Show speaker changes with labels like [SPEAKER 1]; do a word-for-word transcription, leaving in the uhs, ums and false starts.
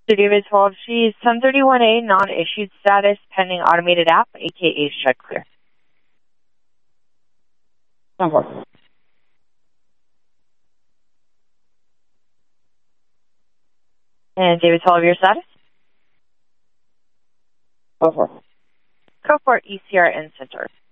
[SPEAKER 1] So David twelve G, ten thirty-one A, non-issued status, pending automated app, A K A check clear.
[SPEAKER 2] ten four.
[SPEAKER 1] And David twelve, your status?
[SPEAKER 2] ten four.
[SPEAKER 1] Code for E C R N Center.